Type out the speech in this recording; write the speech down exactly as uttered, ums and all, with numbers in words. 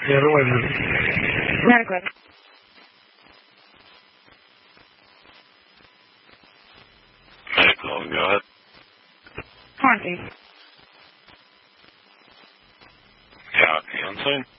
Yeah, don't wait a minute. Medical. Medical, go ahead. Haunting. Yeah, fiance.